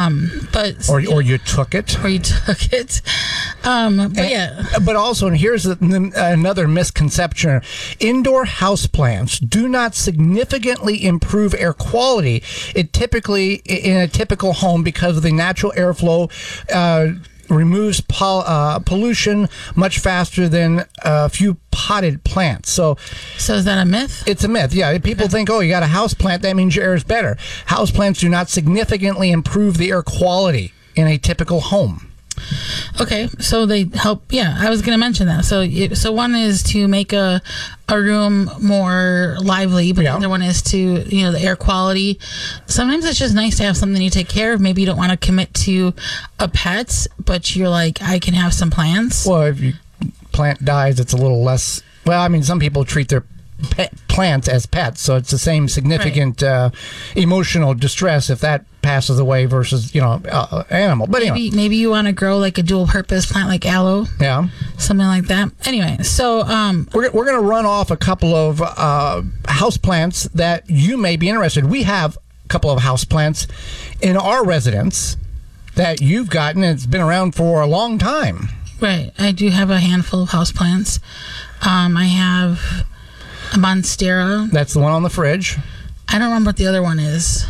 Or you took it. Or you took it. But also, and here's another misconception: indoor houseplants do not significantly improve air quality. It typically, in a typical home, because of the natural airflow, removes pollution much faster than a few potted plants. So is that a myth? It's a myth. Yeah, people think, you got a house plant, that means your air is better. House plants do not significantly improve the air quality in a typical home. Okay, so they help. Yeah, I was going to mention that. So one is to make a room more lively, but the other one is to, the air quality. Sometimes it's just nice to have something you take care of. Maybe you don't want to commit to a pet, but you're like, I can have some plants. Well, if your plant dies, it's a little less. Well, I mean, some people treat their plants as pets, so it's the same significant emotional distress if that passes away versus animal. But maybe you want to grow like a dual purpose plant like aloe, something like that. Anyway, so we're going to run off a couple of house plants that you may be interested. We have a couple of house plants in our residence that you've gotten. It's been around for a long time. Right, I do have a handful of house plants. I have a Monstera. That's the one on the fridge. I don't remember what the other one is.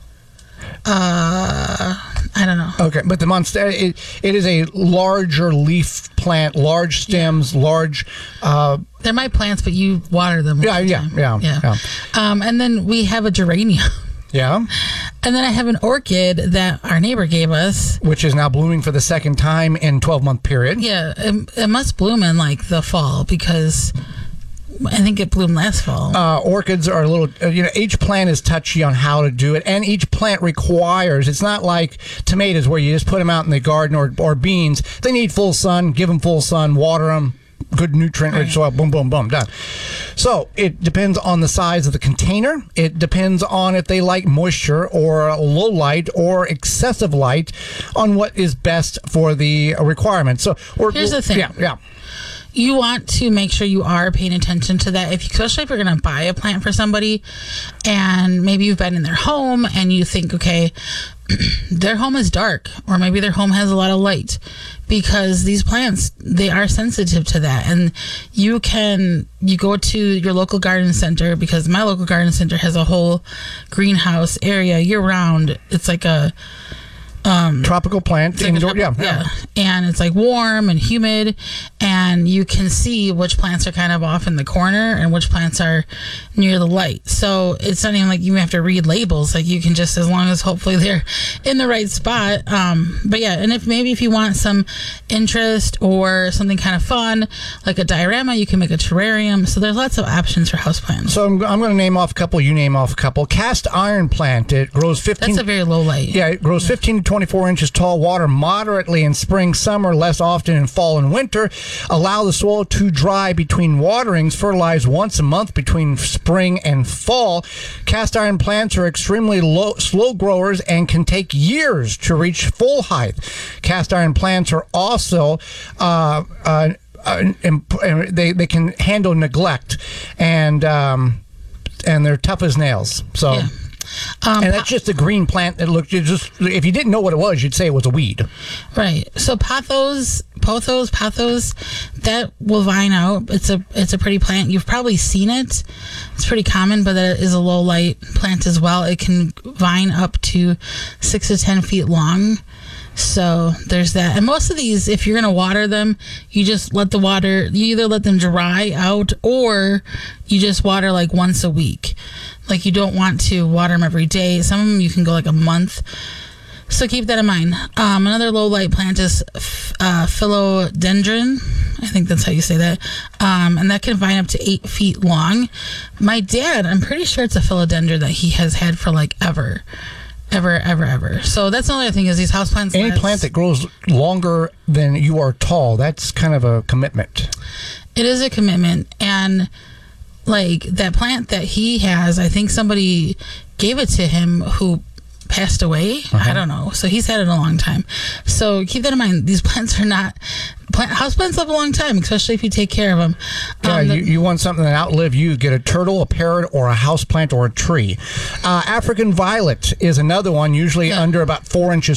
I don't know. Okay, but the Monstera, it is a larger leaf plant, large stems, large. They're my plants, but you water them. Yeah. And then we have a geranium. Yeah. And then I have an orchid that our neighbor gave us, which is now blooming for the second time in 12-month period. Yeah, it must bloom in like the fall because I think it bloomed last fall. Orchids are a little, each plant is touchy on how to do it, and each plant requires, it's not like tomatoes where you just put them out in the garden or beans. They need full sun, give them full sun, water them, good nutrient-rich soil, boom, boom, boom, done. So it depends on the size of the container. It depends on if they like moisture or low light or excessive light on what is best for the requirement. So here's the thing. Yeah. You want to make sure you are paying attention to that, especially if you're going to buy a plant for somebody and maybe you've been in their home and you think, okay, their home is dark, or maybe their home has a lot of light, because these plants, they are sensitive to that. And you go to your local garden center, because my local garden center has a whole greenhouse area year round. It's like a tropical plant indoor, yeah, and it's like warm and humid, and you can see which plants are kind of off in the corner and which plants are near the light. So it's not even like you have to read labels. Like you can just, as long as hopefully they're in the right spot. But yeah, and if you want some interest or something kind of fun, like a diorama, you can make a terrarium. So there's lots of options for houseplants. So I'm going to name off a couple. You name off a couple. Cast iron plant. It grows 15. That's a very low light. Yeah, it grows 15 to 24 inches tall. Water moderately in spring, summer, less often in fall and winter. Allow the soil to dry between waterings. Fertilize once a month between spring and fall. Cast iron plants are extremely slow growers and can take years to reach full height. Cast iron plants are also they can handle neglect, and they're tough as nails. So. Yeah. And that's just a green plant that looked, if you didn't know what it was, you'd say it was a weed. Right. So pothos, that will vine out. It's a pretty plant. You've probably seen it. It's pretty common, but that is a low light plant as well. It can vine up to 6 to 10 feet long. So there's that. And most of these, if you're going to water them, you just let the water, you either let them dry out or you just water like once a week. Like you don't want to water them every day. Some of them you can go like a month. So keep that in mind. Another low light plant is philodendron. I think that's how you say that. And that can vine up to 8 feet long. My dad, I'm pretty sure it's a philodendron that he has had for like ever. So that's the only thing is these houseplants. Any plant that grows longer than you are tall, that's kind of a commitment. It is a commitment. And like that plant that he has, I think somebody gave it to him who passed away. I don't know. So he's had it a long time. So keep that in mind. These plants are not... Houseplants live a long time, especially if you take care of them. Yeah, you want something that outlive you. Get a turtle, a parrot, or a houseplant or a tree. African violet is another one, usually under about 4 inches